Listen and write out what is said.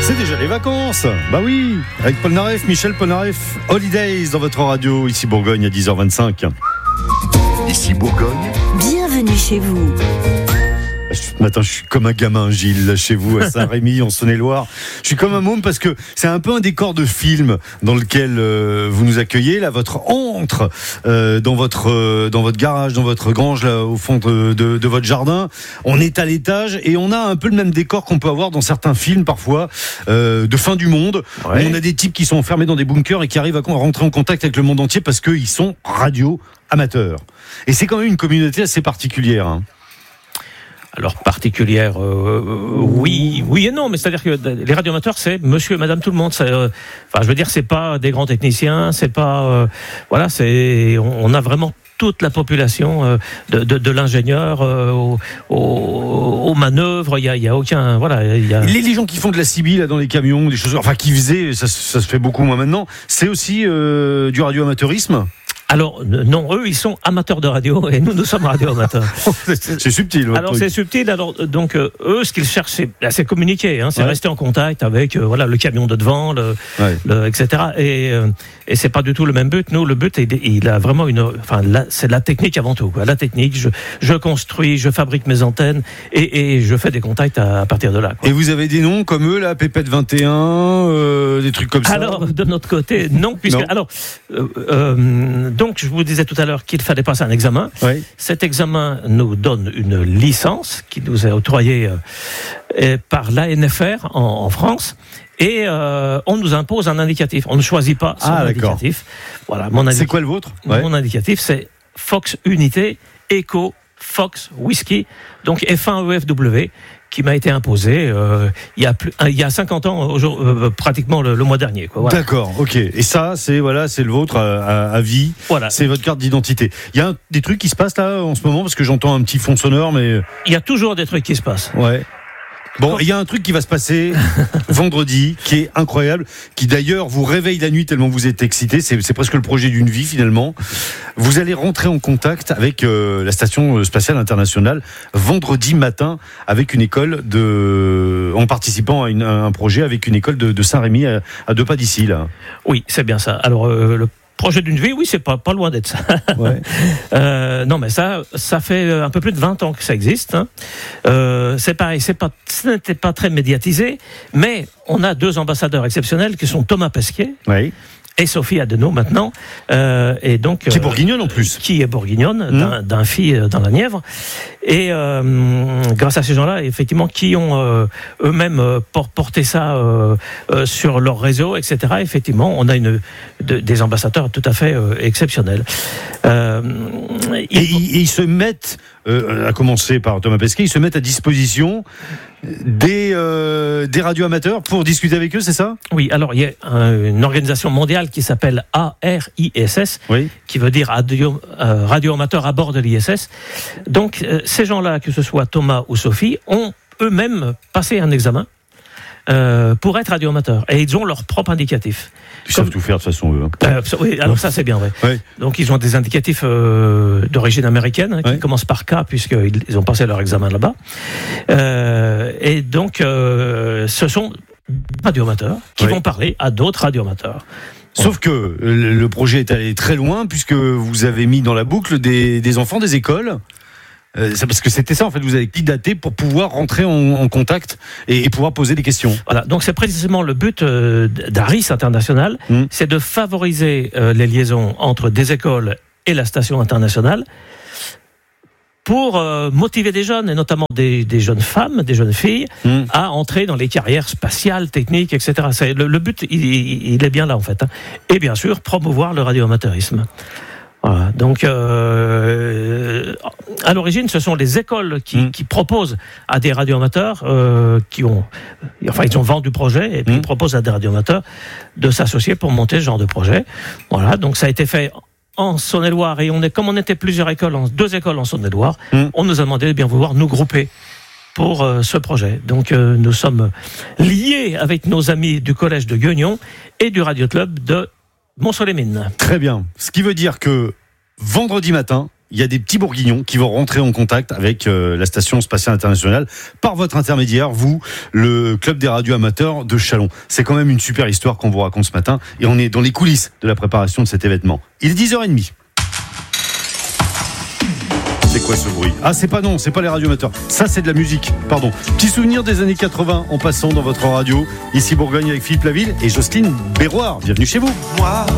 C'est déjà les vacances. Bah oui, avec Polnareff, Michel Polnareff, Holidays dans votre radio, ici Bourgogne à 10h25. Ici Bourgogne. Bienvenue chez vous. Ce matin, je suis comme un gamin, Gilles, chez vous, à Saint-Rémy, en Saône-et-Loire. Je suis comme un môme parce que c'est un peu un décor de film dans lequel vous nous accueillez. Là, votre antre dans votre garage, dans votre grange, là, au fond de votre jardin. On est à l'étage et on a un peu le même décor qu'on peut avoir dans certains films, parfois, de fin du monde. Ouais. On a des types qui sont enfermés dans des bunkers et qui arrivent à rentrer en contact avec le monde entier parce qu'ils sont radio-amateurs. Et c'est quand même une communauté assez particulière, hein. Alors particulière, oui et non, mais c'est-à-dire que les radioamateurs, c'est monsieur et madame tout le monde. Je veux dire, c'est pas des grands techniciens, c'est pas, on a vraiment toute la population de l'ingénieur aux manœuvres. Il y a aucun, Les gens qui font de la CB là dans les camions, des choses, qui faisaient, ça se fait beaucoup moins maintenant. C'est aussi du radioamateurisme. Alors non, eux ils sont amateurs de radio et nous sommes radioamateurs. C'est subtil. Alors truc. C'est subtil. Alors donc eux ce qu'ils cherchent c'est communiquer, hein, c'est rester en contact avec le camion de devant, etc. Et c'est pas du tout le même but. Nous le but il a vraiment c'est de la technique avant tout. Quoi. La technique, je construis, je fabrique mes antennes et je fais des contacts à partir de là. Quoi. Et vous avez des noms comme eux là, Pépette 21, des trucs comme ça. Alors de notre côté non, puisque donc, je vous disais tout à l'heure qu'il fallait passer un examen. Oui. Cet examen nous donne une licence qui nous est octroyée par l'ANFR en France. Et on nous impose un indicatif. On ne choisit pas son indicatif. Voilà, c'est quoi le vôtre ? Mon indicatif, c'est Fox Unité Echo Fox Whisky, donc F1 EFW, qui m'a été imposé il y a 50 ans, pratiquement le mois dernier. Quoi, voilà. D'accord, ok. Et ça, c'est le vôtre à vie. Voilà. C'est votre carte d'identité. Il y a des trucs qui se passent là en ce moment, parce que j'entends un petit fond sonore, mais... Il y a toujours des trucs qui se passent. Ouais. Bon, il y a un truc qui va se passer vendredi, qui est incroyable, qui d'ailleurs vous réveille la nuit tellement vous êtes excité. C'est presque le projet d'une vie finalement. Vous allez rentrer en contact avec la Station Spatiale Internationale vendredi matin avec une école en participant à un projet avec une école de Saint-Rémy à 2 pas d'ici là. Oui, c'est bien ça. Alors le projet d'une vie, oui, c'est pas loin d'être ça. Ouais. Non, mais ça fait un peu plus de 20 ans que ça existe. Hein. C'est pareil, ce n'était pas très médiatisé, mais on a 2 ambassadeurs exceptionnels qui sont Thomas Pesquet. Oui. Et Sophie Adenau maintenant, et donc qui est bourguignonne en plus, qui est bourguignonne d'un fille dans la Nièvre, et grâce à ces gens-là, effectivement, qui ont eux-mêmes porté ça sur leur réseau, etc. Effectivement, on a des ambassadeurs tout à fait exceptionnels. Et ils se mettent, à commencer par Thomas Pesquet, ils se mettent à disposition des radioamateurs pour discuter avec eux, c'est ça ? Oui, alors il y a une organisation mondiale qui s'appelle ARISS, qui veut dire radioamateurs à bord de l'ISS. Donc ces gens-là, que ce soit Thomas ou Sophie, ont eux-mêmes passé un examen pour être radioamateurs. Et ils ont leur propre indicatif. Ils savent tout faire de toute façon, eux. Oui, alors ça c'est bien vrai. Ouais. Donc ils ont des indicatifs d'origine américaine, qui commencent par K, puisqu'ils ont passé leur examen là-bas. Et donc ce sont radioamateurs qui vont parler à d'autres radioamateurs. Sauf que le projet est allé très loin, puisque vous avez mis dans la boucle des enfants des écoles. Parce que c'était ça, en fait, vous avez candidaté pour pouvoir rentrer en contact et pouvoir poser des questions. Voilà, donc c'est précisément le but d'ARIS International, c'est de favoriser les liaisons entre des écoles et la station internationale pour motiver des jeunes, et notamment des jeunes femmes, des jeunes filles, à entrer dans les carrières spatiales, techniques, etc. Le but, il est bien là, en fait. Hein. Et bien sûr, promouvoir le radioamateurisme. Voilà. Donc, à l'origine, ce sont les écoles qui proposent à des radioamateurs ils ont vendu du projet et puis ils proposent à des radioamateurs de s'associer pour monter ce genre de projet. Voilà. Donc, ça a été fait en Saône-et-Loire et comme on était plusieurs écoles, 2 écoles en Saône-et-Loire, on nous a demandé de bien vouloir nous grouper pour ce projet. Donc, nous sommes liés avec nos amis du collège de Gueugnon et du radio club de Montceau-les-Mines. Très bien. Ce qui veut dire que vendredi matin, il y a des petits bourguignons qui vont rentrer en contact avec la Station Spatiale Internationale par votre intermédiaire, vous, le Club des radios amateurs de Châlons. C'est quand même une super histoire qu'on vous raconte ce matin et on est dans les coulisses de la préparation de cet événement. Il est 10h30. C'est quoi ce bruit ? Ah, c'est pas les radios amateurs. Ça, c'est de la musique. Pardon. Petit souvenir des années 80 en passant dans votre radio. Ici Bourgogne avec Philippe Laville et Jocelyne Berroir. Bienvenue chez vous.